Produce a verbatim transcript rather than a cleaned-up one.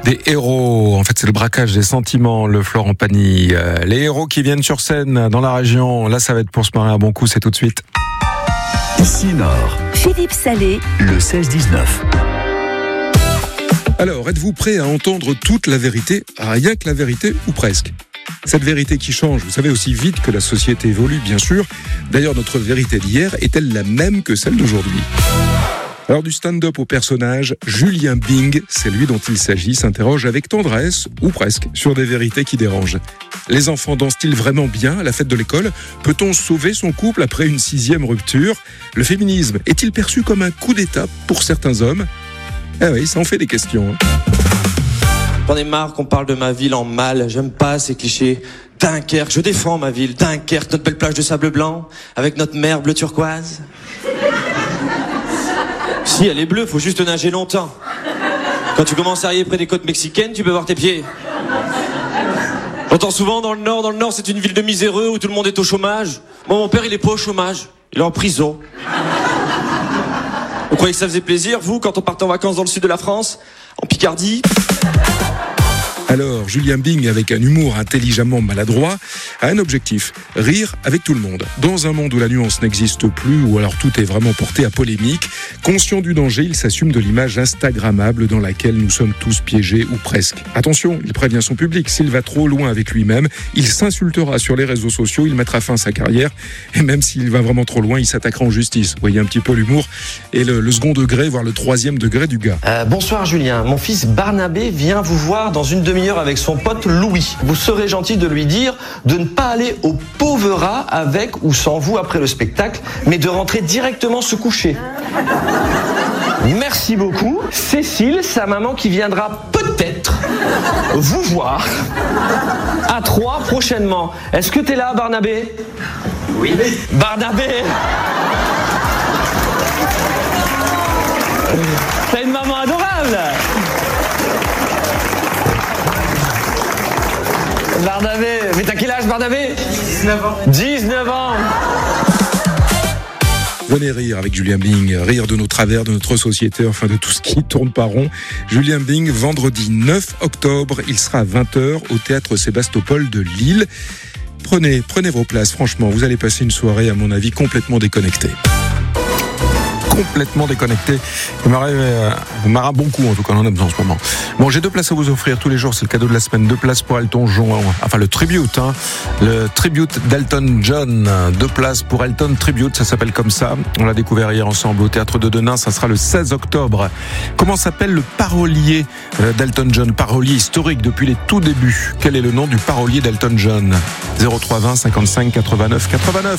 des héros. En fait, c'est le braquage des sentiments, le Florent Pagny. Euh, les héros qui viennent sur scène dans la région. Là, ça va être pour se marrer un bon coup, c'est tout de suite. Ici Nord. Philippe Salé. Le seize dix-neuf. Alors, êtes-vous prêt à entendre toute la vérité, rien que la vérité, ou presque ? Cette vérité qui change, vous savez, aussi vite que la société évolue, bien sûr. D'ailleurs, notre vérité d'hier est-elle la même que celle d'aujourd'hui ? Alors, du stand-up au personnage, Julien Bing, c'est lui dont il s'agit, s'interroge avec tendresse, ou presque, sur des vérités qui dérangent. Les enfants dansent-ils vraiment bien à la fête de l'école ? Peut-on sauver son couple après une sixième rupture ? Le féminisme est-il perçu comme un coup d'état pour certains hommes ? Ah oui, ça en fait des questions. J'en ai marre qu'on parle de ma ville en mal, j'aime pas ces clichés. Dunkerque, je défends ma ville, Dunkerque, notre belle plage de sable blanc, avec notre mer bleu turquoise. Si, elle est bleue, faut juste nager longtemps. Quand tu commences à arriver près des côtes mexicaines, tu peux voir tes pieds. J'entends souvent dans le Nord, dans le Nord c'est une ville de miséreux où tout le monde est au chômage. Moi, mon père, il est pas au chômage, il est en prison. Vous croyez que ça faisait plaisir, vous, quand on partait en vacances dans le sud de la France, en Picardie ? Alors, Julien Bing, avec un humour intelligemment maladroit, a un objectif, rire avec tout le monde. Dans un monde où la nuance n'existe plus, ou alors tout est vraiment porté à polémique, conscient du danger, il s'assume de l'image instagrammable dans laquelle nous sommes tous piégés, ou presque. Attention, il prévient son public, s'il va trop loin avec lui-même, il s'insultera sur les réseaux sociaux, il mettra fin à sa carrière, et même s'il va vraiment trop loin, il s'attaquera en justice. Vous voyez un petit peu l'humour et le, le second degré, voire le troisième degré du gars. Euh, bonsoir Julien, mon fils Barnabé vient vous voir dans une demi-heure avec son pote Louis. Vous serez gentil de lui dire de ne pas aller au pauvre rat avec ou sans vous après le spectacle, mais de rentrer directement se coucher. Merci beaucoup. Cécile, sa maman qui viendra peut-être vous voir à Troyes prochainement. Est-ce que t'es là, Barnabé ? Oui. Barnabé ! T'as une maman adorable ! Barnabé, mais t'as quel âge, Barnabé ? dix-neuf ans. dix-neuf ans. Venez rire avec Julien Bing, rire de nos travers, de notre société, enfin de tout ce qui tourne pas rond. Julien Bing, vendredi neuf octobre, il sera à vingt heures au théâtre Sébastopol de Lille. Prenez, prenez vos places, franchement, vous allez passer une soirée, à mon avis, complètement déconnectée. Complètement déconnecté. Il m'arrive, euh, il m'arrive un bon coup, en tout cas, on en a besoin en ce moment. Bon, j'ai deux places à vous offrir tous les jours, c'est le cadeau de la semaine. Deux places pour Elton John, enfin le tribute, hein, le tribute d'Elton John. Deux places pour Elton Tribute, ça s'appelle comme ça. On l'a découvert hier ensemble au Théâtre de Denain, ça sera le seize octobre. Comment s'appelle le parolier d'Elton John? Parolier historique depuis les tout débuts. Quel est le nom du parolier d'Elton John? zéro trois vingt cinquante-cinq quatre-vingt-neuf quatre-vingt-neuf.